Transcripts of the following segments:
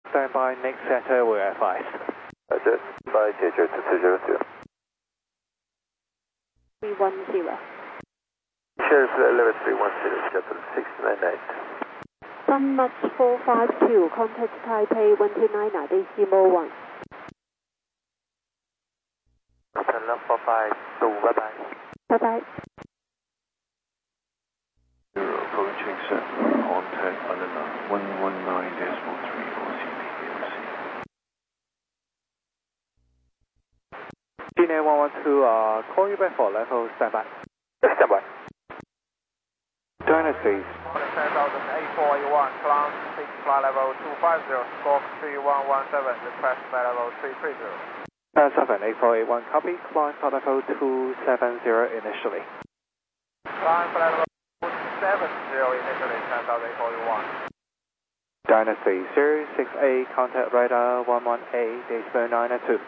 Stand by, next setter will advise. Roger, by Jeju 2202. 310. Shares level 310, shuttle 698. Sun March 452, contact Taipei 129, decimal 1. Channel 452, bye bye. Bye bye. Approaching set, contact Alana 119.3 OCP AOC. Gina 112, call you back for level, stand by. Stand by. Dynasties. 10,08481, climb 6, fly level 250, squawk 3117, request by level 330. 78481, copy, climb for level 270 initially. Climb for level 270 initially, 10,841. Dynasty 068, contact radar 118, decimal 902.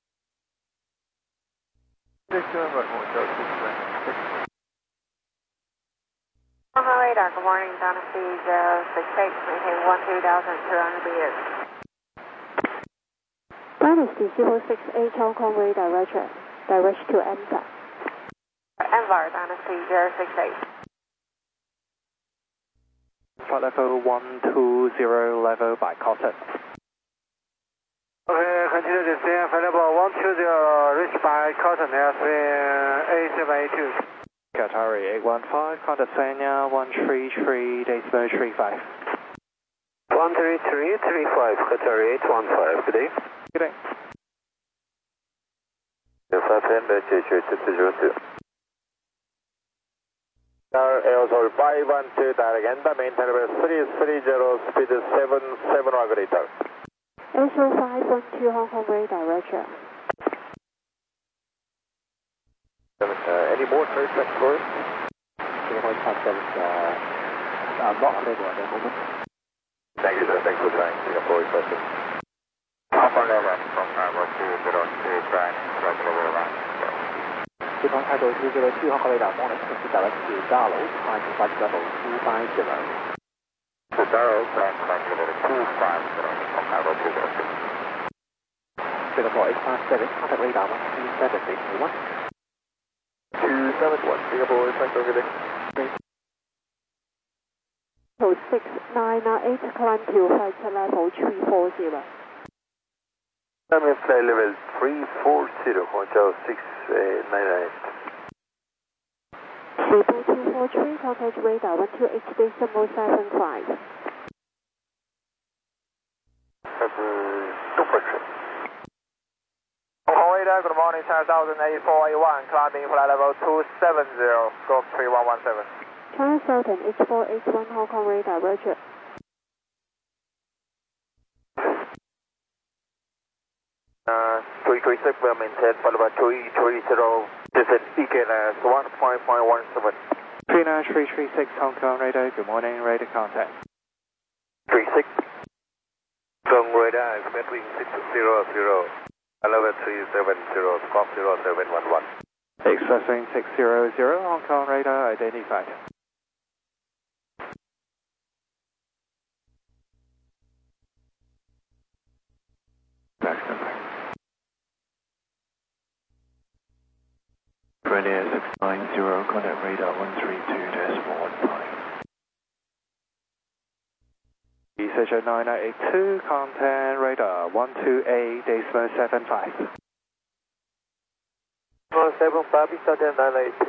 1 radar, good morning, Dynasty 068, maintain 12,200 meters. Dynasty 068, Hong Kong radar, roger. Direct to EMSA. Envar, Dynasty 068. Flight level 120 level by Cotton. Okay, continue descent, flight level 120, reach by Cotton, A782. Qatari 815, contact Sanya 133, decimal 35. 13335, Qatari 815, good day. Good day. 510, Jeju 2202. Aerosol 512, direct enter, maintain level 330, speed 77 regulator. Airshore 512, Hong Kong radar, roger. Any more first for us? Not available at the moment. Thank you, sir. Thanks for trying. Singapore requesting. Alpha level from Bravo 202, Brian, right level around. 对方态度202 Hong Kong radar, morning, consider direct to Darlow, climb to flight level 250. To Darrow, climb flight level 250 from Bravo 202. Singapore 857, contact radar 127, decimal 1. 271, Singapore request over there. Code 6998, climb to flight level 340. I'm in flight level 340, Hotel 698. 34243, contact radar 128, decimal 75. Super trip. Hong Kong radar, good morning, 10,08481, climbing flight level 270, squawk 3117. China Southern H481, Hong Kong radar, roger. Three six will maintain followed by 330, descent EKNS 1.17. 39336 Hong Kong radar, good morning, radar contact. 36. Strong radar, expecting 600, level 370, squawk 0711. Expressing 600, Hong Kong radar identified. Premier 690, contact radar 132.15. Decision 9982, contact radar 128, decimal 75. 175, Sergeant 982.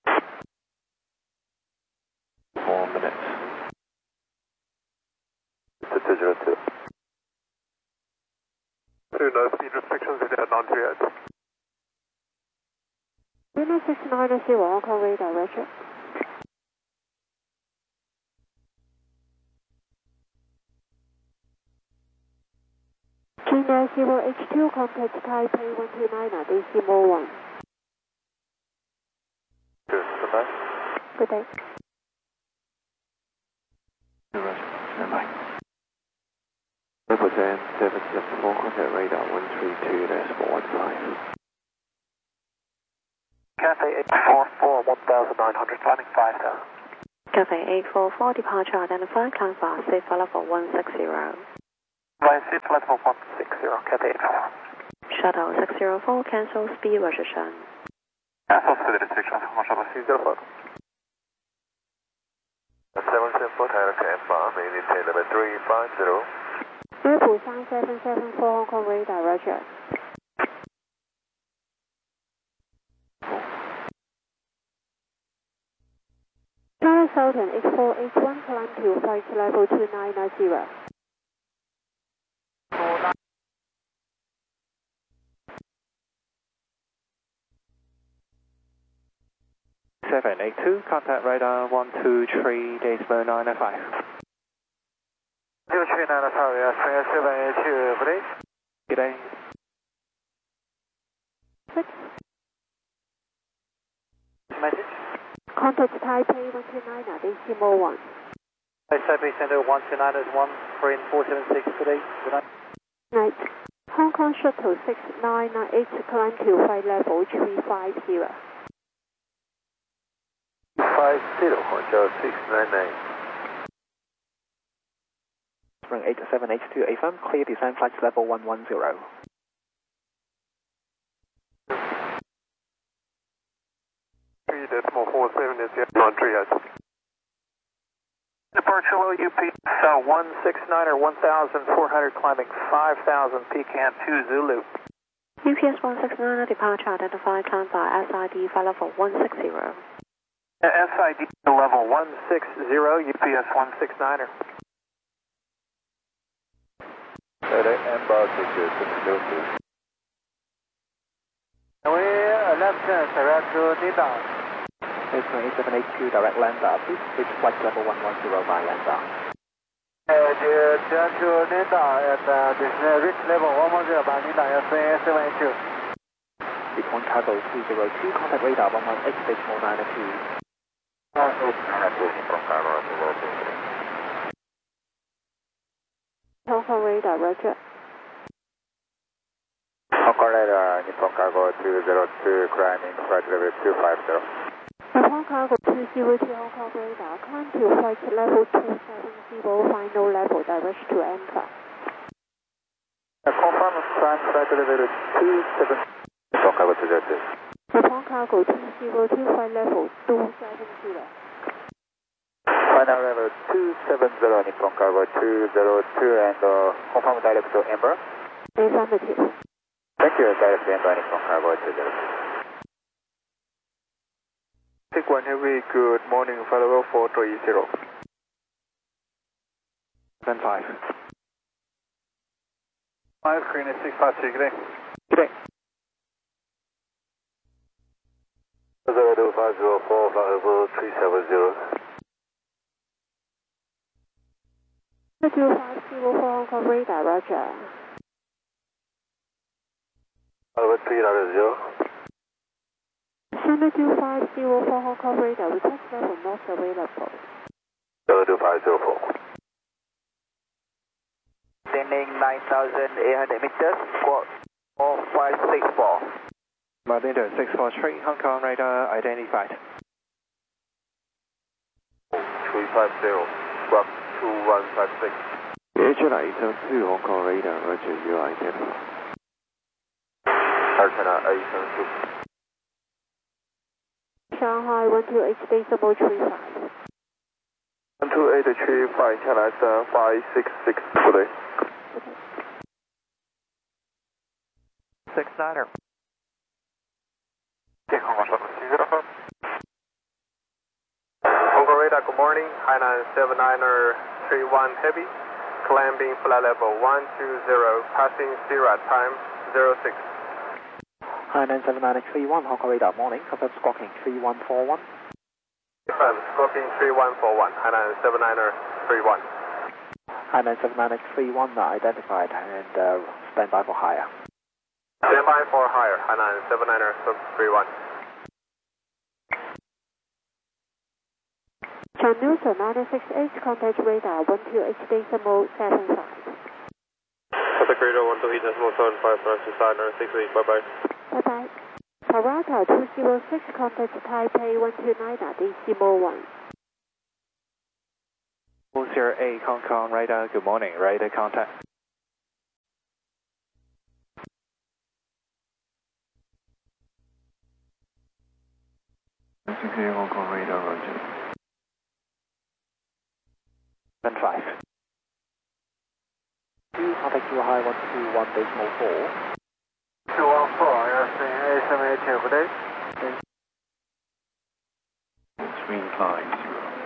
4 minutes. 2202. No speed restrictions in the non-triad. Luna 690, Hong Kong radar, roger. China 0H2, contact Taipei 129, decimal 1. Goodbye. Good day. Stand by. Represent 774, contact radar 132.15. Cathay 844, 1900, climbing 5000. Cathay 844, departure identified, climb fast, safe level 160. Vice level 160, Cat 84. Shuttle 604, cancel speed registration. Cancel speed restriction from Shuttle 604. 774 Thailand Canberra, maintain level 350. Air Busan 774 Hong Kong radar, roger. Charlie Sultan X4H1 climb to flight level 2990. 782, contact radar 123, decimal 905. 63995, yes, 782, please. Good day. 6. Message. Contact Taipei 129 decimal 1. Taipei Center 129 is 13476 today. Good night. Night. Hong Kong Shuttle 6998 climb to flight level 350. 50, Hotel 699. Spring 8782 AFM, clear descent flight level 110. Decimal 47 is on 3 yes. Departure low UP 169 or 1400 climbing 5000 Pecan 2 Zulu. UPS 169 departure identified climb by SID flight level 160. SID level 160, UPS 169er. Embark ticket, We left direct to Nida. Spring 8782 direct lander, please reach flight level 110 by lander. Direct to Nida and this reach level 110 by Nida, yes, 782. Bitcoin cargo 202, contact radar 118, decimal 902. Hong Kong radar, roger. Hong Kong radar, Nippon Cargo 202, climbing flight level 250. Nippon Cargo 202 Hong Kong radar, climb to flight level 270, final level, direct to Anfa. Confirm climb flight level 27. Nippon Cargo 202. Nippon Cargo 202 flight level 270. Final level 270, Nippon Cargo 202, and confirm direct to Embraer. Affirmative. Thank you, direct to Embraer, Nippon Cargo 202. Take 1 heavy, good morning, flight level 430. 75. 5 screen is 656, good day. Good day. 02504, flight level 370. 22504 Hong Kong radar, roger. Level 390. 22504 Hong Kong radar, request level not available. 02504. Standing 9,800 meters, squawk 4564. Martinto 643, Hong Kong radar identified. 350, squawk 2156. Angela 872, Hong Kong radar, roger, you are identified. Archana 872. Shanghai 128 decimal 35. 12835, China 566 today. 69er. Take Hong Kong Shuttle 205. Hong Kong radar, good morning. Hainan 79er 31 heavy. Climbing flight level 120, passing Sierra time 06. Hainan 7931, Hong Kong radar, morning, confirm squawking 3141. Confirm, squawking 3141, Hainan 79er 31. Hainan 7931 identified and stand by for higher. Stand by for higher, Hainan 79er 31. Channel 968, contact radar 128 decimal 75. Contact radar 128.75, Francis Designer 68, bye bye. Bye bye. Parata 206, contact Taipei 129 decimal 1. 408 Hong Kong radar, good morning, radar contact. 680 Hong Kong radar, roger. 5. 2, contact you high 121.4. 214, airspeed 8782, good day. 350.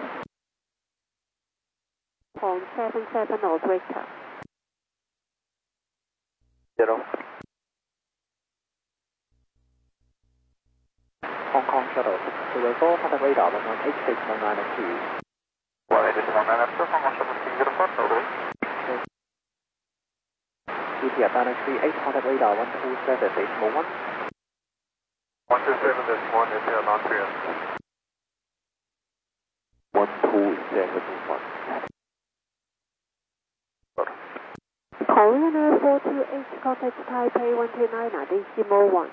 0.77 or greater. 0. Hong Kong shuttle 04, contact radar 118619 and 2. 18619 after Hong Kong shuttle 304, over. UPS 938, contact radar 127.1. 127.1 is here, not 3. 127.1. Korean Air 428, contact Taipei 129, decimal 1.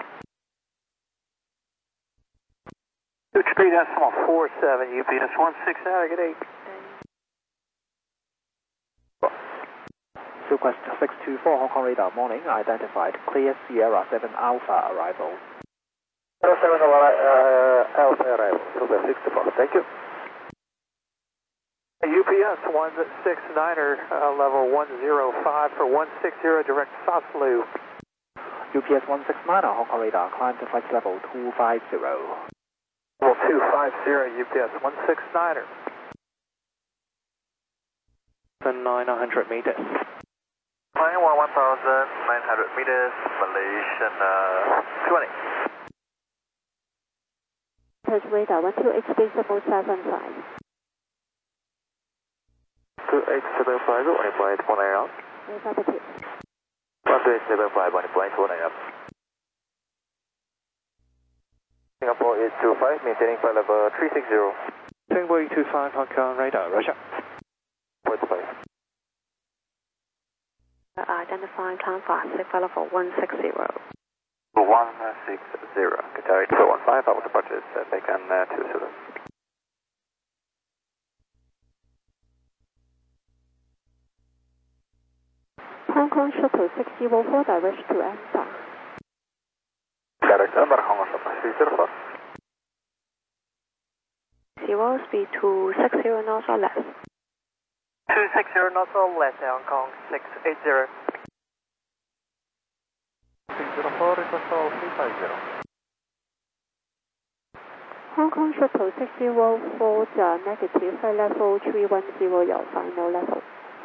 23.47, UPS 16 out, good day. Request 624, Hong Kong radar morning, identified, clear Sierra 7 Alpha arrival. 7 Alpha arrival, Silver 64, thank you. UPS 169er, level 105 for 160, direct South Loop. UPS 169, Hong Kong radar, climb to flight level 250. Level 250, UPS 169er. 900 meters. Flying 1,900 meters, Malaysian 20. Touch radar 128, decimal 75. 2875, only flight 19 out. Affirmative. 1875, only flight 19 up. Singapore 825, maintaining flight level 360. Singapore 825, Hong Kong radar, roger. 45. Identifying climb flight, flight level 160. 160, Qatar 815, our departure is taken 27. Hong Kong shuttle 604, direct to ANTA. Direct number, Hong Kong shuttle 304. Zero speed 260 knots or less. 260 knots or less, Hong Kong 680. 604, request all 350. Hong Kong shuttle 604, negative, flight level 310, your final level.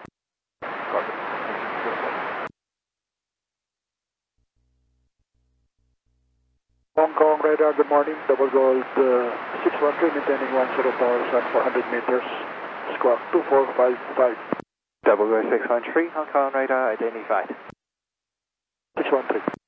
Hong Kong radar, good morning. Double Gold 613, maintaining 10 power sun 400 meters. Squawk 2455. Double Go 613, Hong Kong radar identified. 613.